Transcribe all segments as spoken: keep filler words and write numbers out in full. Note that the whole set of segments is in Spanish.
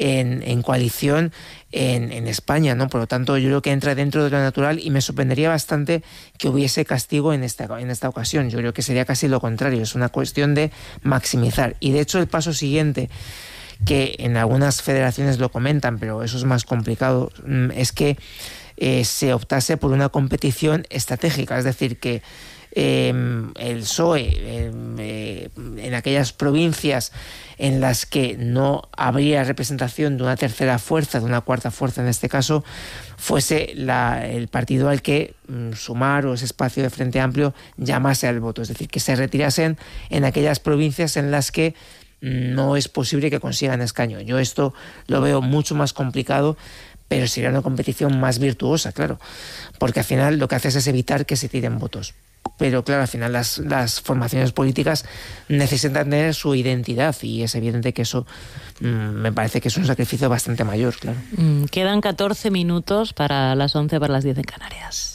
en, en coalición en, en España, ¿no? Por lo tanto, yo creo que entra dentro de lo natural y me sorprendería bastante que hubiese castigo en esta, en esta ocasión. Yo creo que sería casi lo contrario, es una cuestión de maximizar. Y de hecho el paso siguiente, que en algunas federaciones lo comentan, pero eso es más complicado, es que eh, se optase por una competición estratégica, es decir, que eh, el P S O E eh, eh, en aquellas provincias en las que no habría representación de una tercera fuerza, de una cuarta fuerza en este caso, fuese la, el partido al que mm, Sumar o ese espacio de Frente Amplio llamase al voto, es decir, que se retirasen en aquellas provincias en las que no es posible que consigan escaño. Yo esto lo veo mucho más complicado, pero sería una competición más virtuosa, claro, porque al final lo que haces es evitar que se tiren votos. Pero claro, al final las, las formaciones políticas necesitan tener su identidad y es evidente que eso mmm, me parece que es un sacrificio bastante mayor, claro. Mm, quedan catorce minutos para las once, para las diez en Canarias.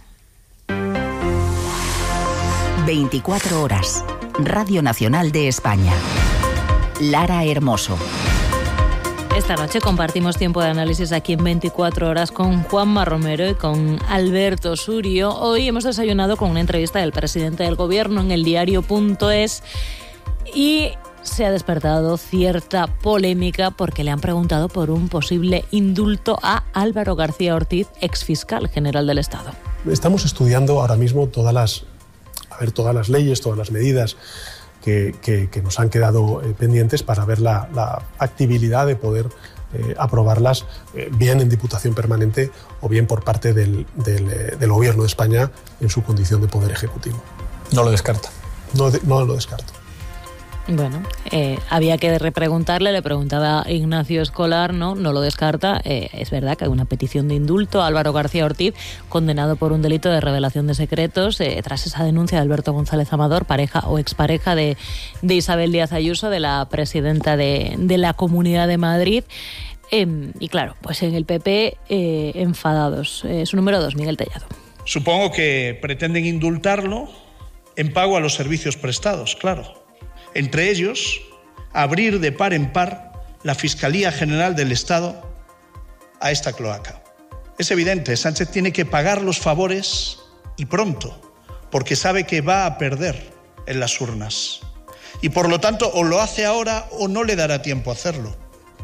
veinticuatro horas. Radio Nacional de España. Lara Hermoso. Esta noche compartimos tiempo de análisis aquí en veinticuatro horas con Juanma Romero y con Alberto Surio. Hoy hemos desayunado con una entrevista del presidente del Gobierno en el diario punto es y se ha despertado cierta polémica porque le han preguntado por un posible indulto a Álvaro García Ortiz, exfiscal general del Estado. Estamos estudiando ahora mismo todas las, a ver, todas las leyes, todas las medidas Que, que, que nos han quedado eh, pendientes para ver la, la factibilidad de poder eh, aprobarlas eh, bien en Diputación Permanente o bien por parte del, del, eh, del Gobierno de España en su condición de Poder Ejecutivo. No lo descarta. No, de, no lo descarto. Bueno, eh, había que repreguntarle, le preguntaba Ignacio Escolar, no, no lo descarta. Eh, es verdad que hay una petición de indulto a Álvaro García Ortiz, condenado por un delito de revelación de secretos, eh, tras esa denuncia de Alberto González Amador, pareja o expareja de, de Isabel Díaz Ayuso, de la presidenta de, de la Comunidad de Madrid. Eh, y claro, pues en el P P eh, enfadados. Eh, su número dos, Miguel Tellado. Supongo que pretenden indultarlo en pago a los servicios prestados, claro. Entre ellos, abrir de par en par la Fiscalía General del Estado a esta cloaca. Es evidente, Sánchez tiene que pagar los favores y pronto, porque sabe que va a perder en las urnas. Y por lo tanto, o lo hace ahora o no le dará tiempo a hacerlo.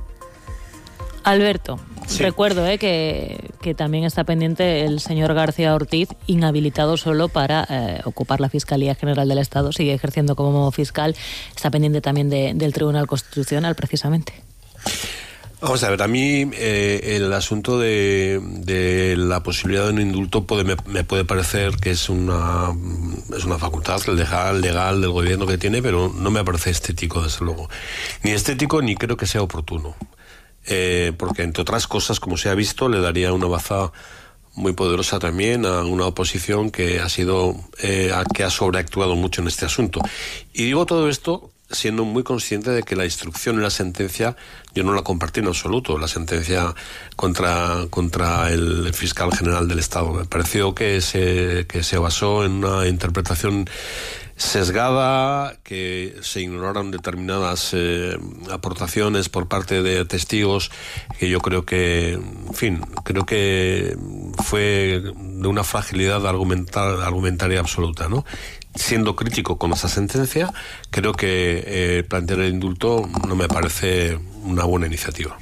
Alberto, sí. Recuerdo eh, que, que también está pendiente el señor García Ortiz, inhabilitado solo para eh, ocupar la Fiscalía General del Estado, sigue ejerciendo como fiscal, está pendiente también de, del Tribunal Constitucional, precisamente. Vamos a ver, a mí eh, el asunto de, de la posibilidad de un indulto puede, me, me puede parecer que es una, es una facultad legal, legal del gobierno que tiene, pero no me parece estético, desde luego. Ni estético ni creo que sea oportuno. Eh, porque entre otras cosas, como se ha visto, le daría una baza muy poderosa también a una oposición que ha sido eh, que ha sobreactuado mucho en este asunto. Y digo todo esto siendo muy consciente de que la instrucción y la sentencia yo no la compartí en absoluto, la sentencia contra contra el fiscal general del Estado. Me pareció que se que se basó en una interpretación sesgada, que se ignoraron determinadas eh, aportaciones por parte de testigos, que yo creo que, en fin, creo que fue de una fragilidad argumental, argumentaria absoluta, ¿no? Siendo crítico con esa sentencia, creo que eh, plantear el indulto no me parece una buena iniciativa.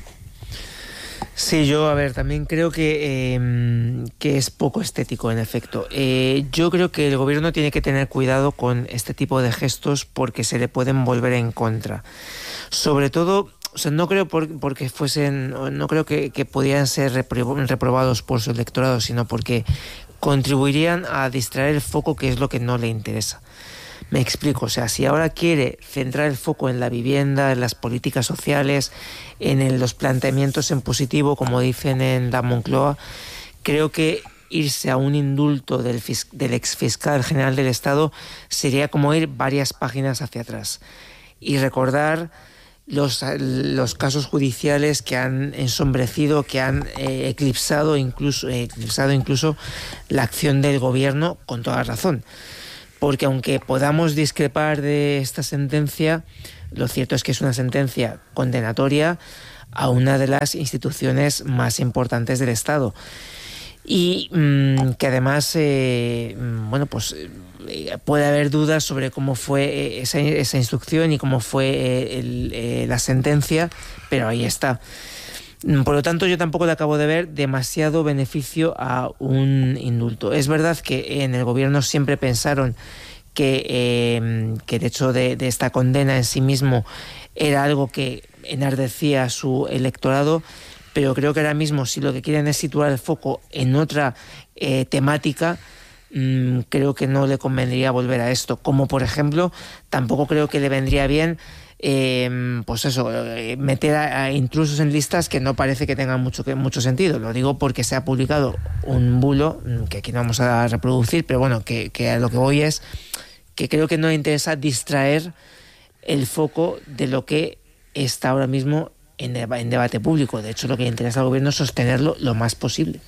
Sí, yo, a ver, también creo que, eh, que es poco estético, en efecto. Eh, yo creo que el gobierno tiene que tener cuidado con este tipo de gestos porque se le pueden volver en contra. Sobre todo, o sea, no creo por, porque fuesen, no creo que, que pudieran ser repro- reprobados por su electorado, sino porque contribuirían a distraer el foco, que es lo que no le interesa. Me explico, o sea, si ahora quiere centrar el foco en la vivienda, en las políticas sociales, en el, los planteamientos en positivo, como dicen en la Moncloa, creo que irse a un indulto del, del exfiscal general del Estado sería como ir varias páginas hacia atrás y recordar los, los casos judiciales que han ensombrecido, que han eh, eclipsado, incluso, eh, eclipsado incluso la acción del gobierno, con toda razón. Porque aunque podamos discrepar de esta sentencia, lo cierto es que es una sentencia condenatoria a una de las instituciones más importantes del Estado. Y mmm, que además, eh, bueno, pues eh, puede haber dudas sobre cómo fue esa, esa instrucción y cómo fue eh, el, eh, la sentencia, pero ahí está. Por lo tanto, yo tampoco le acabo de ver demasiado beneficio a un indulto. Es verdad que en el gobierno siempre pensaron que, eh, que el hecho de, de esta condena en sí mismo era algo que enardecía a su electorado, pero creo que ahora mismo, si lo que quieren es situar el foco en otra eh, temática, mmm, creo que no le convendría volver a esto. Como, por ejemplo, tampoco creo que le vendría bien Eh, pues eso, eh, meter a, a intrusos en listas que no parece que tengan mucho, que, mucho sentido. Lo digo porque se ha publicado un bulo que aquí no vamos a reproducir, pero bueno, que, que a lo que voy es que creo que no le interesa distraer el foco de lo que está ahora mismo en, en debate público. De hecho, lo que le interesa al gobierno es sostenerlo lo más posible.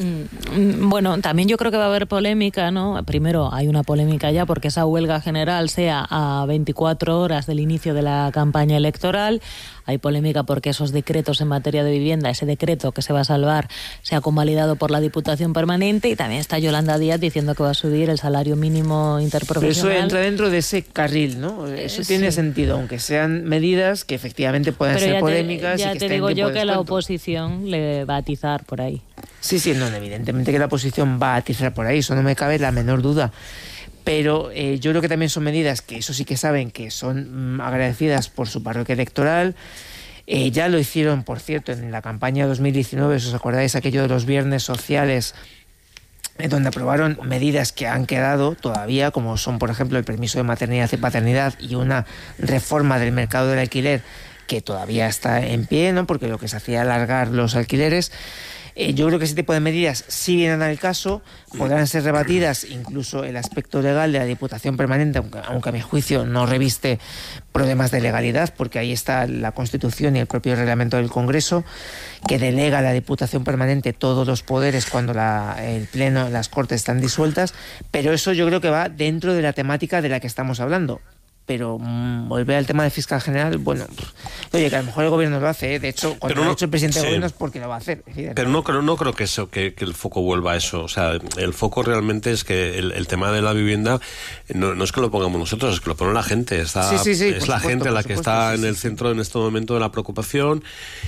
Bueno, también yo creo que va a haber polémica, ¿no? Primero, hay una polémica ya porque esa huelga general sea a veinticuatro horas del inicio de la campaña electoral. Hay polémica porque esos decretos en materia de vivienda, ese decreto que se va a salvar, se ha convalidado por la Diputación Permanente, y también está Yolanda Díaz diciendo que va a subir el salario mínimo interprofesional. Pero eso entra dentro de ese carril, ¿no? Eso eh, tiene sí. sentido, aunque sean medidas que efectivamente puedan Pero ser ya polémicas. Te, ya y que te estén digo yo que descuento. la oposición le va a atizar por ahí. Sí, sí, no, evidentemente que la oposición va a atizar por ahí, eso no me cabe la menor duda. Pero eh, yo creo que también son medidas que eso sí que saben que son mm, agradecidas por su parroquia electoral. Eh, ya lo hicieron, por cierto, en la campaña dos mil diecinueve, si os acordáis, aquello de los viernes sociales, eh, donde aprobaron medidas que han quedado todavía, como son, por ejemplo, el permiso de maternidad y paternidad y una reforma del mercado del alquiler que todavía está en pie, ¿no? Porque lo que se hacía era alargar los alquileres. Eh, yo creo que ese tipo de medidas, si vienen al caso, podrán ser rebatidas, incluso el aspecto legal de la Diputación Permanente, aunque, aunque a mi juicio no reviste problemas de legalidad, porque ahí está la Constitución y el propio reglamento del Congreso, que delega a la Diputación Permanente todos los poderes cuando la, el Pleno, las Cortes están disueltas, pero eso yo creo que va dentro de la temática de la que estamos hablando. Pero mmm, volver al tema de fiscal general, bueno, oye, que a lo mejor el gobierno lo hace, ¿eh? De hecho, cuando no, lo ha hecho el presidente sí. del gobierno es porque lo va a hacer. Pero no creo, no creo que eso, que, que el foco vuelva a eso. O sea, el foco realmente es que el, el tema de la vivienda no, no es que lo pongamos nosotros, es que lo pone la gente. Está, sí, sí, sí, es la supuesto, gente la supuesto, que está sí, en el sí. centro en este momento de la preocupación.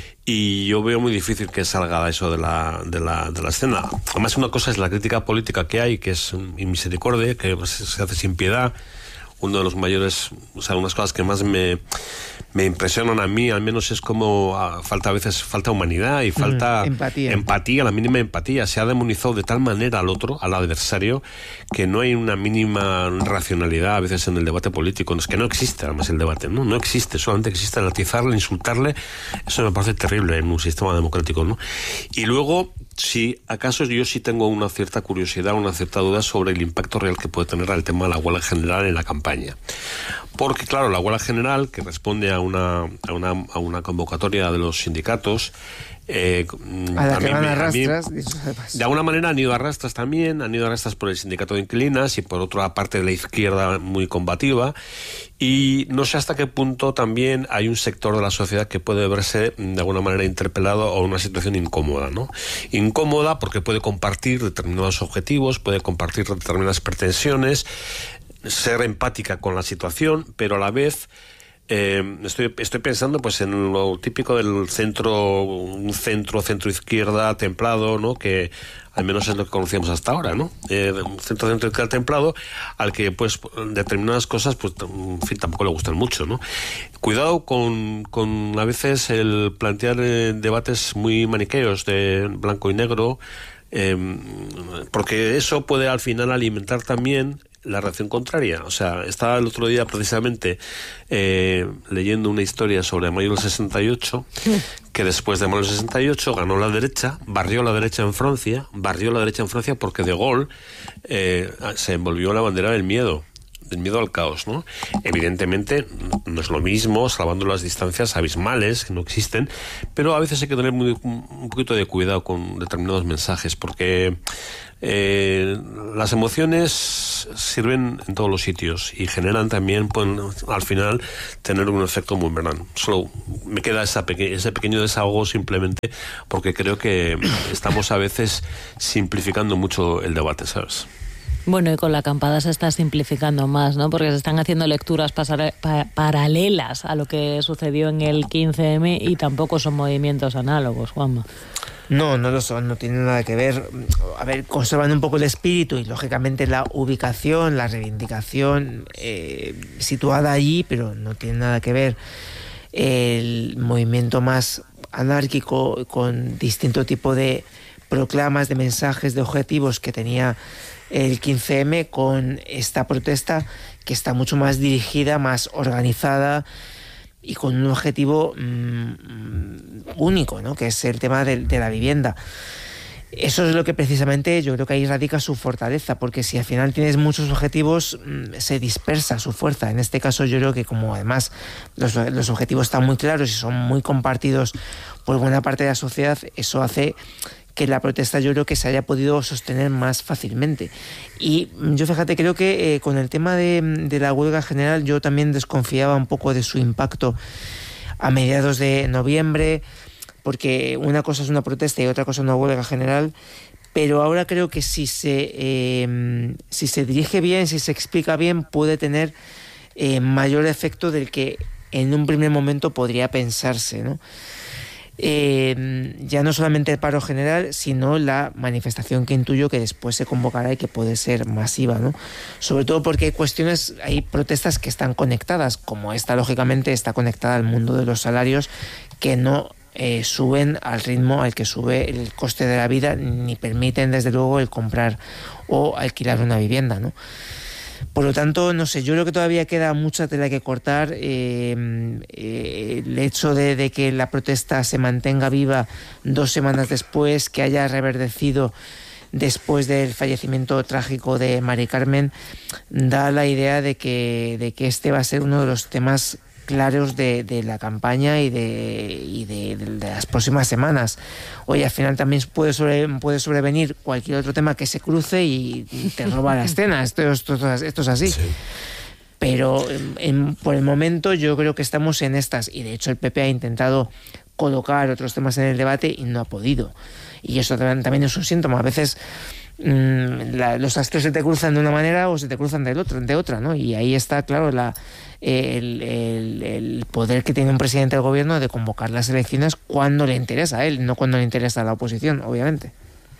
Y yo veo muy difícil que salga eso de la, de la, de la escena. Además, una cosa es la crítica política que hay, que es inmisericordia, que pues, se hace sin piedad. Uno de los mayores, o sea, unas cosas que más me, me impresionan a mí, al menos es como ah, falta a veces, falta humanidad y falta mm, empatía. empatía, la mínima empatía. Se ha demonizado de tal manera al otro, al adversario, que no hay una mínima racionalidad a veces en el debate político. Es que no existe además el debate, ¿no? No existe, solamente existe el atizarle, insultarle. Eso me parece terrible en un sistema democrático, ¿no? Y luego, si acaso yo sí tengo una cierta curiosidad, una cierta duda sobre el impacto real que puede tener el tema de la huelga general en la campaña. Porque, claro, la huelga general, que responde a una, a una, a una convocatoria de los sindicatos, eh, a la que van a arrastras, mí, de alguna manera han ido arrastras también, han ido arrastras por el sindicato de inquilinas y por otra parte de la izquierda muy combativa, y no sé hasta qué punto también hay un sector de la sociedad que puede verse de alguna manera interpelado o una situación incómoda, ¿no? Incómoda porque puede compartir determinados objetivos, puede compartir determinadas pretensiones, ser empática con la situación, pero a la vez eh, estoy, estoy pensando pues en lo típico del centro, un centro, centro izquierda templado, ¿no? Que al menos es lo que conocíamos hasta ahora, ¿no? Eh, un centro, centro izquierda templado al que pues determinadas cosas pues en fin, tampoco le gustan mucho, ¿no? Cuidado con, con a veces el plantear eh, debates muy maniqueos de blanco y negro, eh, porque eso puede al final alimentar también la reacción contraria. O sea, estaba el otro día precisamente eh, leyendo una historia sobre mayo del sesenta y ocho, que después de mayo del sesenta y ocho ganó la derecha, barrió la derecha en Francia, barrió la derecha en Francia porque De Gaulle eh, se envolvió la bandera del miedo. del miedo al caos, ¿no? Evidentemente no es lo mismo, salvando las distancias abismales que no existen, pero a veces hay que tener muy, un poquito de cuidado con determinados mensajes, porque eh, las emociones sirven en todos los sitios y generan también, pueden, al final, tener un efecto muy boomerang. Solo me queda esa peque- ese pequeño desahogo simplemente porque creo que estamos a veces simplificando mucho el debate, ¿sabes? Bueno, y con la acampada se está simplificando más, ¿no? Porque se están haciendo lecturas pasare- pa- paralelas a lo que sucedió en el quince eme y tampoco son movimientos análogos, Juanma. No, no lo son, no tienen nada que ver. A ver, conservan un poco el espíritu y lógicamente la ubicación, la reivindicación eh, situada allí, pero no tiene nada que ver. El movimiento más anárquico con distinto tipo de proclamas, de mensajes, de objetivos que tenía el quince eme con esta protesta que está mucho más dirigida, más organizada y con un objetivo mmm, único, ¿no? Que es el tema de, de la vivienda. Eso es lo que precisamente yo creo que ahí radica su fortaleza, porque si al final tienes muchos objetivos, mmm, se dispersa su fuerza. En este caso yo creo que como además los, los objetivos están muy claros y son muy compartidos por buena parte de la sociedad, eso hace que la protesta yo creo que se haya podido sostener más fácilmente. Y yo fíjate, creo que eh, con el tema de, de la huelga general yo también desconfiaba un poco de su impacto a mediados de noviembre, porque una cosa es una protesta y otra cosa es una huelga general, pero ahora creo que si se, eh, si se dirige bien, si se explica bien, puede tener eh, mayor efecto del que en un primer momento podría pensarse, ¿no? Eh, ya no solamente el paro general, sino la manifestación que intuyo que después se convocará y que puede ser masiva, ¿no? Sobre todo porque hay cuestiones, hay protestas que están conectadas, como esta lógicamente está conectada al mundo de los salarios que no eh, suben al ritmo al que sube el coste de la vida, ni permiten desde luego el comprar o alquilar una vivienda, ¿no? Por lo tanto, no sé, yo creo que todavía queda mucha tela que cortar. Eh, eh, el hecho de, de que la protesta se mantenga viva dos semanas después, que haya reverdecido después del fallecimiento trágico de Mari Carmen, da la idea de que, de que este va a ser uno de los temas claros de, de la campaña y de, y de, de, de las próximas semanas. Oye, al final también puede, sobre, puede sobrevenir cualquier otro tema que se cruce y te roba la escena. Esto, esto, esto es así. Sí. Pero en, en, por el momento yo creo que estamos en estas, y de hecho el P P ha intentado colocar otros temas en el debate y no ha podido. Y eso también, también es un síntoma. A veces mmm, la, los astros se te cruzan de una manera o se te cruzan del otro, de otra, ¿no? Y ahí está, claro, la El, el, el poder que tiene un presidente del gobierno de convocar las elecciones cuando le interesa a él, no cuando le interesa a la oposición, obviamente.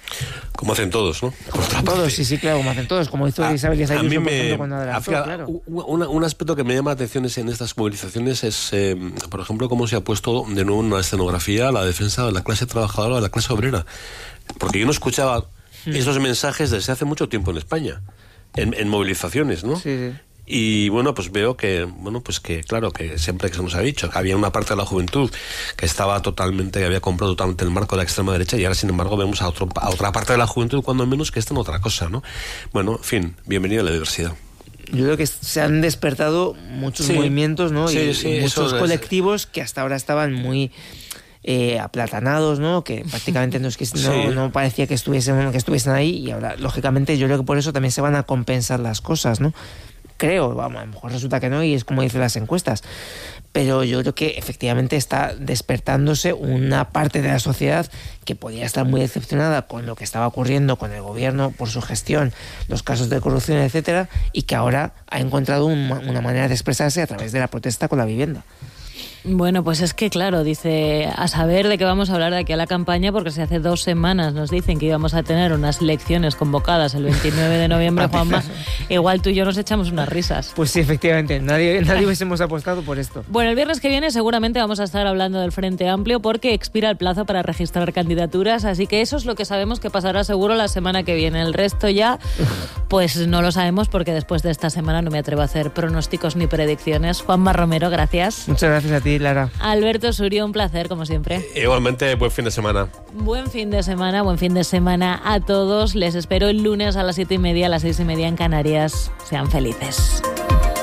Como hacen todos, ¿no? Como hacen todos, sí, sí, claro, como hacen todos, como hizo a, Isabel Ayuso, a mí me, cuando adelantó, a, claro. un, un aspecto que me llama la atención es, en estas movilizaciones es, eh, por ejemplo, cómo se ha puesto de nuevo en una escenografía a la defensa de la clase trabajadora, de la clase obrera. Porque yo no escuchaba hmm. esos mensajes desde hace mucho tiempo en España, en, en movilizaciones, ¿no? Sí, sí. Y bueno, pues veo que, bueno, pues que claro, que siempre que se nos ha dicho que había una parte de la juventud que estaba totalmente, que había comprado totalmente el marco de la extrema derecha, y ahora sin embargo vemos a, otro, a otra parte de la juventud, cuando menos, que está en otra cosa, ¿no? Bueno, en fin, bienvenido a la diversidad. Yo creo que se han despertado muchos sí. movimientos, ¿no? Sí, y, sí, y muchos eso colectivos es... que hasta ahora estaban muy eh, aplatanados, ¿no? Que prácticamente no, es que, no, sí. no parecía que estuviesen, que estuviesen ahí, y ahora, lógicamente, yo creo que por eso también se van a compensar las cosas, ¿no? Creo, vamos, a lo mejor resulta que no y es como dicen las encuestas, pero yo creo que efectivamente está despertándose una parte de la sociedad que podía estar muy decepcionada con lo que estaba ocurriendo con el gobierno por su gestión, los casos de corrupción, etcétera, y que ahora ha encontrado una, una manera de expresarse a través de la protesta con la vivienda. Bueno, pues es que claro, dice, a saber de qué vamos a hablar de aquí a la campaña, porque si hace dos semanas nos dicen que íbamos a tener unas elecciones convocadas el veintinueve de noviembre, Juanma, igual tú y yo nos echamos unas risas. Pues sí, efectivamente, nadie, nadie hubiésemos apostado por esto. Bueno, el viernes que viene seguramente vamos a estar hablando del Frente Amplio, porque expira el plazo para registrar candidaturas, así que eso es lo que sabemos que pasará seguro la semana que viene. El resto ya, pues no lo sabemos, porque después de esta semana no me atrevo a hacer pronósticos ni predicciones. Juanma Romero, gracias. Muchas gracias a ti, Lara. Alberto Surio, un placer, como siempre. Igualmente, buen fin de semana. Buen fin de semana, buen fin de semana a todos. Les espero el lunes a las siete y media, a las seis y media en Canarias. Sean felices.